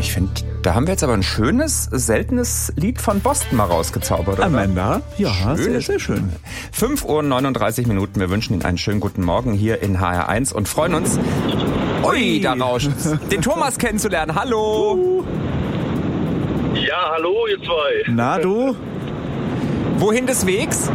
Ich finde, da haben wir jetzt aber ein schönes, seltenes Lied von Boston mal rausgezaubert, oder? Amanda? Ja, schön. sehr, sehr schön. 5:39 Uhr. Wir wünschen Ihnen einen schönen guten Morgen hier in HR1 und freuen uns, ui, da rauscht's, den Thomas kennenzulernen. Hallo! Ja, hallo, ihr zwei. Na, du? Wohin des Wegs?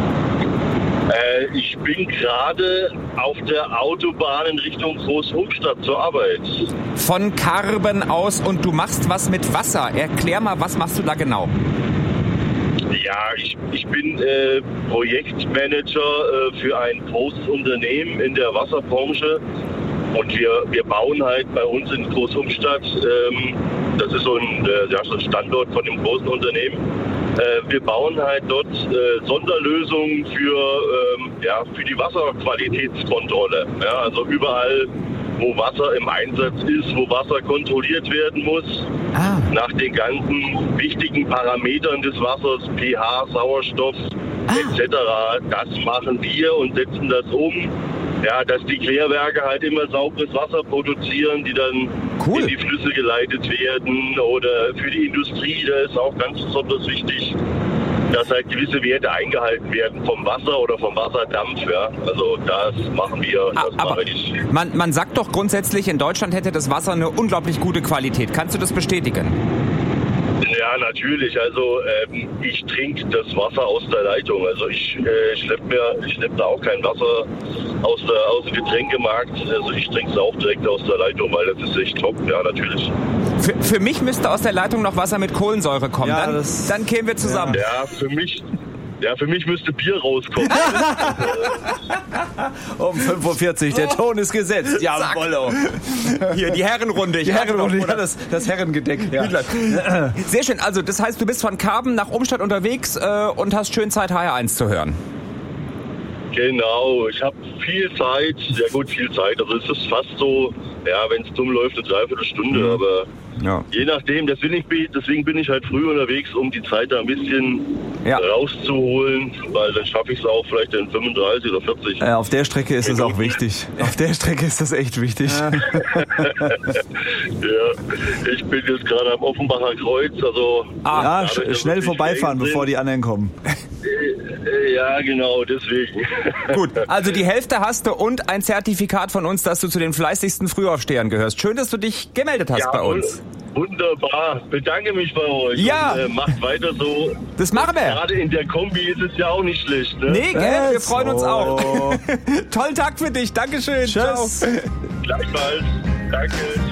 Ich bin gerade auf der Autobahn in Richtung Großumstadt zur Arbeit. Von Karben aus und du machst was mit Wasser. Erklär mal, was machst du da genau? Ja, ich bin Projektmanager für ein großes Unternehmen in der Wasserbranche. Und wir bauen halt bei uns in Großumstadt, das ist so ein Standort von dem großen Unternehmen. Wir bauen halt dort Sonderlösungen für die Wasserqualitätskontrolle. Ja, also überall, wo Wasser im Einsatz ist, wo Wasser kontrolliert werden muss, nach den ganzen wichtigen Parametern des Wassers, pH, Sauerstoff etc. Das machen wir und setzen das um. Ja, dass die Klärwerke halt immer sauberes Wasser produzieren, die dann in die Flüsse geleitet werden, oder für die Industrie, da ist auch ganz besonders wichtig, dass halt gewisse Werte eingehalten werden vom Wasser oder vom Wasserdampf. Ja. Also das machen wir. Das aber man sagt doch grundsätzlich, in Deutschland hätte das Wasser eine unglaublich gute Qualität. Kannst du das bestätigen? Ja, natürlich. Also ich trinke das Wasser aus der Leitung. Also ich schlepp da auch kein Wasser aus dem Getränkemarkt. Also ich trinke es auch direkt aus der Leitung, weil das ist echt top. Ja, natürlich. Für mich müsste aus der Leitung noch Wasser mit Kohlensäure kommen. Ja, dann kämen wir zusammen. Ja, für mich müsste Bier rauskommen. Um 5:40 Uhr, der Ton ist gesetzt. Ja, Bollo. Hier, die Herrenrunde. Ja, das Herrengedeck. Ja. Sehr schön. Also, das heißt, du bist von Karben nach Umstadt unterwegs und hast schön Zeit, HR1 zu hören. Genau, ich habe viel Zeit. Ja gut, viel Zeit. Also es ist fast so, ja, wenn es dumm läuft, eine Dreiviertelstunde. Aber je nachdem, deswegen bin ich halt früh unterwegs, um die Zeit da ein bisschen rauszuholen, weil dann schaffe ich es auch vielleicht in 35 oder 40. Auf der Strecke ist es auch wichtig. Auf der Strecke ist das echt wichtig. Ja, ich bin jetzt gerade am Offenbacher Kreuz. Also schnell vorbeifahren, bevor die anderen kommen. Ja, genau, deswegen. Gut, also die Hälfte hast du und ein Zertifikat von uns, dass du zu den fleißigsten Frühaufstehern gehörst. Schön, dass du dich gemeldet hast bei uns. Wunderbar, bedanke mich bei euch. Ja. Und, macht weiter so. Das machen wir. Gerade in der Kombi ist es ja auch nicht schlecht. Ne? Nee, gell? Wir freuen uns auch. Tollen Tag für dich, Dankeschön. Tschüss. Ciao. Gleichfalls, danke.